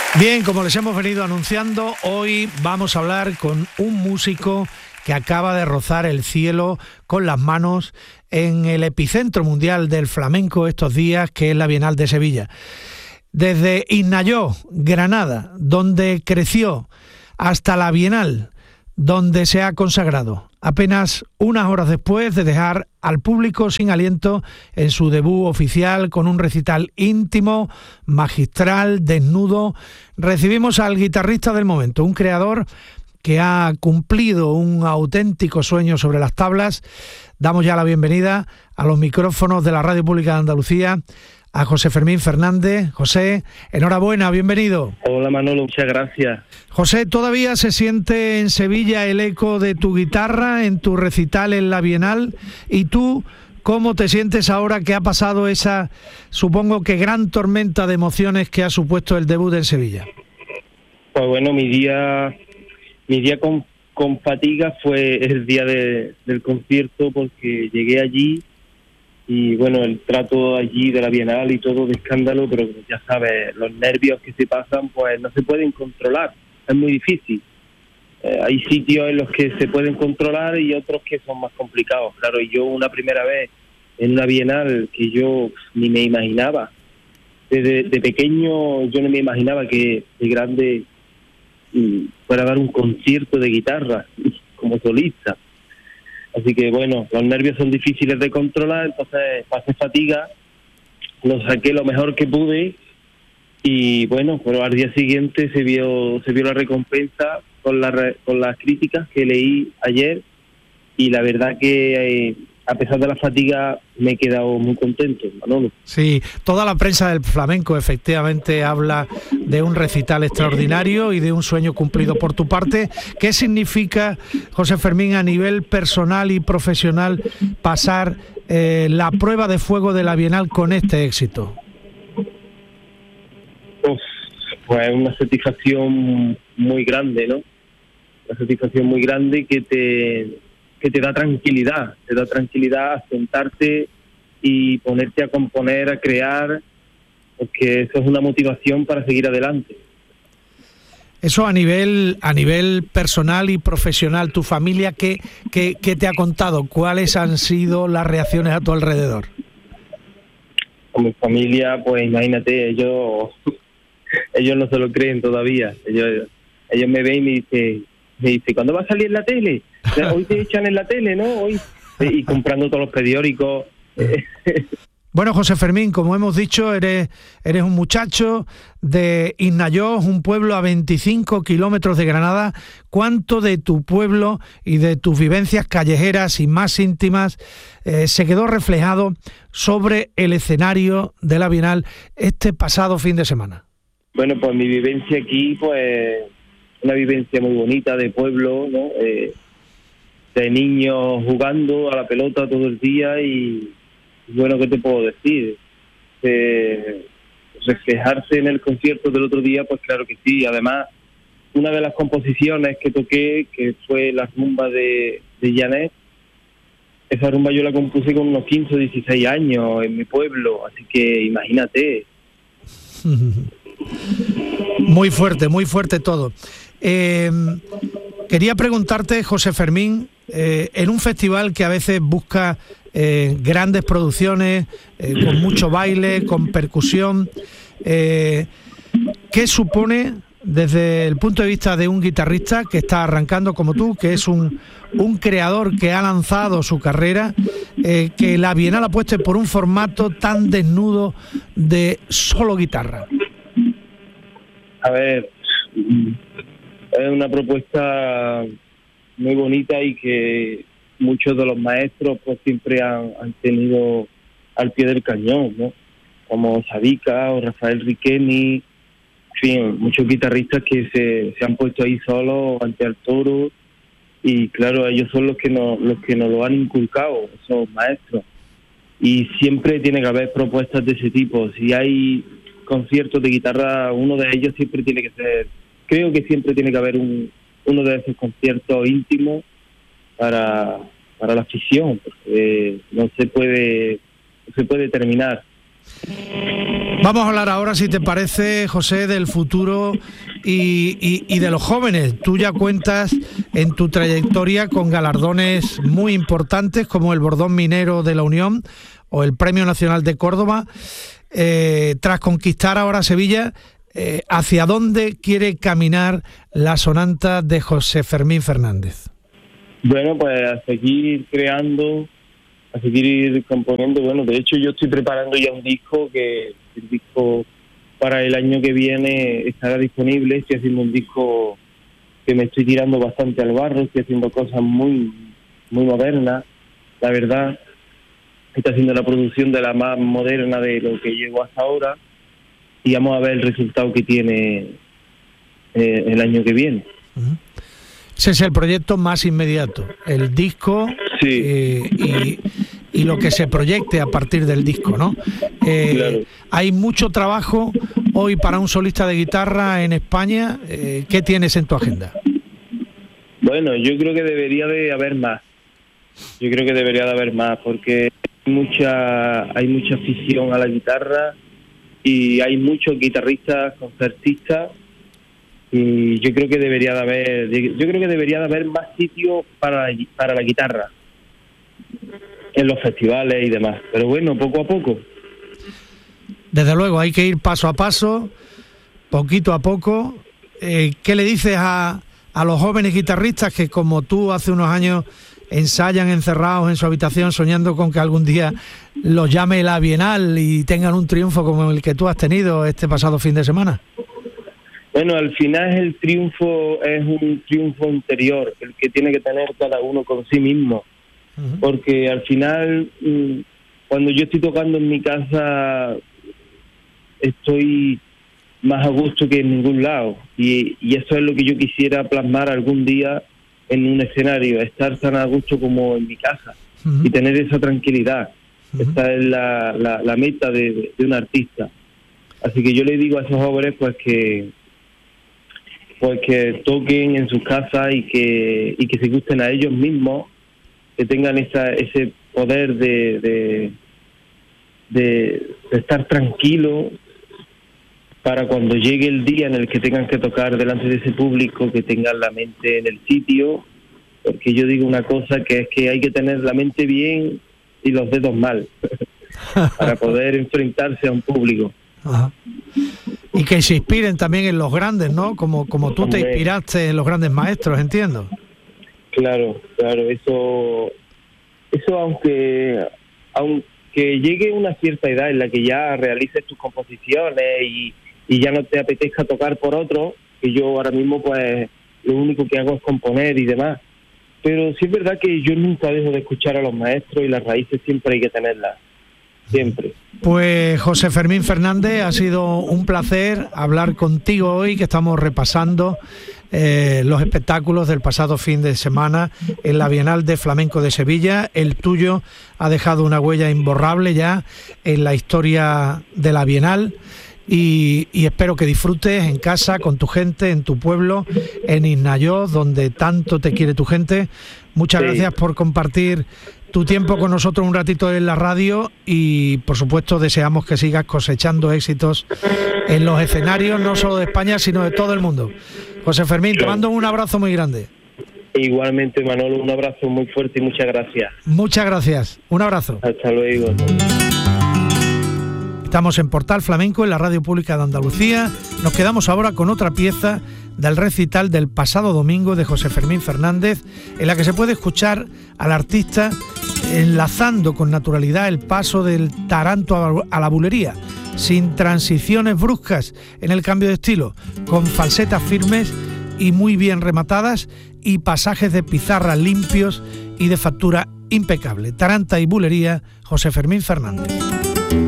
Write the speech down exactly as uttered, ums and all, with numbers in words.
Bien, como les hemos venido anunciando, hoy vamos a hablar con un músico que acaba de rozar el cielo con las manos en el epicentro mundial del flamenco estos días, que es la Bienal de Sevilla. Desde Isnayó, Granada, donde creció, hasta la Bienal, donde se ha consagrado, apenas unas horas después de dejar al público sin aliento en su debut oficial con un recital íntimo, magistral, desnudo, recibimos al guitarrista del momento, un creador que ha cumplido un auténtico sueño sobre las tablas. Damos ya la bienvenida a los micrófonos de la Radio Pública de Andalucía a José Fermín Fernández. José, enhorabuena, bienvenido. Hola Manolo, muchas gracias. José, ¿todavía se siente en Sevilla el eco de tu guitarra en tu recital en la Bienal? ¿Y tú cómo te sientes ahora que ha pasado esa, supongo que gran tormenta de emociones que ha supuesto el debut en Sevilla? Pues bueno, mi día, mi día con, con fatiga fue el día de, del concierto, porque llegué allí y bueno, el trato allí de la Bienal y todo de escándalo, pero ya sabes, los nervios que se pasan pues no se pueden controlar, es muy difícil. Eh, hay sitios en los que se pueden controlar y otros que son más complicados, claro, y yo una primera vez en una Bienal que yo ni me imaginaba, desde de pequeño yo no me imaginaba que de grande y fuera a dar un concierto de guitarra como solista. Así que bueno, los nervios son difíciles de controlar, entonces pasé fatiga, lo saqué lo mejor que pude y bueno, pero al día siguiente se vio se vio la recompensa con, la, con las críticas que leí ayer, y la verdad que eh, a pesar de la fatiga me he quedado muy contento, Manolo. Sí, toda la prensa del flamenco efectivamente habla de un recital extraordinario y de un sueño cumplido por tu parte. ¿Qué significa, José Fermín, a nivel personal y profesional pasar eh, la prueba de fuego de la Bienal con este éxito? Uf, pues una satisfacción muy grande, ¿no? Una satisfacción muy grande que te... que te da tranquilidad, te da tranquilidad a sentarte y ponerte a componer, a crear, porque eso es una motivación para seguir adelante. Eso a nivel a nivel personal y profesional, ¿tu familia qué, qué, qué te ha contado? ¿Cuáles han sido las reacciones a tu alrededor? Con mi familia, pues imagínate, ellos, ellos no se lo creen todavía. Ellos, ellos me ven y me dicen, me dice, ¿cuándo va a salir en la tele? Hoy te echan en la tele, ¿no? Hoy y comprando todos los periódicos. Bueno, José Fermín, como hemos dicho, eres eres un muchacho de Isnayó, un pueblo a veinticinco kilómetros de Granada. ¿Cuánto de tu pueblo y de tus vivencias callejeras y más íntimas eh, se quedó reflejado sobre el escenario de la Bienal este pasado fin de semana? Bueno, pues mi vivencia aquí, pues una vivencia muy bonita de pueblo, ¿no? Eh, de niños jugando a la pelota todo el día y, bueno, ¿qué te puedo decir? Eh, reflejarse en el concierto del otro día, pues claro que sí. Además, una de las composiciones que toqué, que fue la rumba de, de Janet, esa rumba yo la compuse con unos quince o dieciséis años en mi pueblo, así que imagínate. Muy fuerte, muy fuerte todo. Eh, quería preguntarte, José Fermín, eh, en un festival que a veces busca eh, grandes producciones, eh, con mucho baile, con percusión, eh, ¿qué supone desde el punto de vista de un guitarrista que está arrancando como tú, que es un, un creador que ha lanzado su carrera, eh, que la Bienal apueste por un formato tan desnudo de solo guitarra? A ver, es una propuesta muy bonita y que muchos de los maestros pues siempre han, han tenido al pie del cañón, ¿no? Como Sabica o Rafael Riqueni, en fin, muchos guitarristas que se, se han puesto ahí solos ante el toro, y claro, ellos son los que nos, los que nos lo han inculcado, esos maestros. Y siempre tiene que haber propuestas de ese tipo. Si hay conciertos de guitarra, uno de ellos siempre tiene que ser, creo que siempre tiene que haber un uno de esos conciertos íntimos para para la afición, porque no se puede no se puede terminar Vamos a hablar ahora, si te parece, José, del futuro y, y, y de los jóvenes. Tú ya cuentas en tu trayectoria con galardones muy importantes como el Bordón Minero de la Unión o el Premio Nacional de Córdoba. Eh, tras conquistar ahora Sevilla, eh, ¿hacia dónde quiere caminar la sonanta de José Fermín Fernández? Bueno, pues a seguir creando, a seguir componiendo. Bueno, de hecho yo estoy preparando ya un disco que el disco para el año que viene estará disponible. Estoy haciendo un disco que me estoy tirando bastante al barro, estoy haciendo cosas muy muy modernas, la verdad. Estoy haciendo la producción de la más moderna de lo que llevo hasta ahora y vamos a ver el resultado que tiene eh, el año que viene. Uh-huh. Ese es el proyecto más inmediato, el disco. Sí. eh, y, y lo que se proyecte a partir del disco, ¿no? Eh, claro. Hay mucho trabajo hoy para un solista de guitarra en España. Eh, ¿Qué tienes en tu agenda? Bueno, yo creo que debería de haber más. Yo creo que debería de haber más, porque hay mucha, hay mucha afición a la guitarra y hay muchos guitarristas, concertistas, y yo creo que debería de haber, yo creo que debería de haber más sitios para la, para la guitarra en los festivales y demás. Pero bueno, poco a poco. Desde luego, hay que ir paso a paso, poquito a poco. Eh, ¿Qué le dices a, a los jóvenes guitarristas que, como tú, hace unos años ensayan encerrados en su habitación soñando con que algún día los llame la Bienal y tengan un triunfo como el que tú has tenido este pasado fin de semana? Bueno, al final el triunfo es un triunfo interior, el que tiene que tener cada uno con sí mismo. Uh-huh. Porque al final, cuando yo estoy tocando en mi casa, estoy más a gusto que en ningún lado. Y, y eso es lo que yo quisiera plasmar algún día en un escenario, estar tan a gusto como en mi casa. Uh-huh. Y tener esa tranquilidad. Uh-huh. Esa es la, la, la meta de, de un artista. Así que yo le digo a esos jóvenes pues que pues que toquen en sus casas y que y que se gusten a ellos mismos, que tengan esa ese poder de de, de, de estar tranquilo para cuando llegue el día en el que tengan que tocar delante de ese público, que tengan la mente en el sitio, porque yo digo una cosa, que es que hay que tener la mente bien y los dedos mal para poder enfrentarse a un público. Ajá. Y que se inspiren también en los grandes, ¿no? Como como tú te inspiraste en los grandes maestros, entiendo. Claro, claro, eso eso aunque aunque llegue una cierta edad en la que ya realices tus composiciones y, y ya no te apetezca tocar por otro, que yo ahora mismo pues lo único que hago es componer y demás, pero sí es verdad que yo nunca dejo de escuchar a los maestros y las raíces siempre hay que tenerlas. Siempre. Pues José Fermín Fernández, ha sido un placer hablar contigo hoy, que estamos repasando eh, los espectáculos del pasado fin de semana en la Bienal de Flamenco de Sevilla. El tuyo ha dejado una huella imborrable ya en la historia de la Bienal y, y espero que disfrutes en casa, con tu gente, en tu pueblo, en Isnayoz, donde tanto te quiere tu gente. Muchas sí. gracias por compartir tu tiempo con nosotros un ratito en la radio y por supuesto deseamos que sigas cosechando éxitos en los escenarios, no solo de España sino de todo el mundo. José Fermín, te mando un abrazo muy grande. Igualmente, Manolo, un abrazo muy fuerte y muchas gracias. Muchas gracias, un abrazo. Hasta luego. Estamos en Portal Flamenco, en la Radio Pública de Andalucía. Nos quedamos ahora con otra pieza del recital del pasado domingo de José Fermín Fernández, en la que se puede escuchar al artista enlazando con naturalidad el paso del taranto a la bulería, sin transiciones bruscas en el cambio de estilo, con falsetas firmes y muy bien rematadas y pasajes de pizarra limpios y de factura impecable. Taranta y bulería, José Fermín Fernández.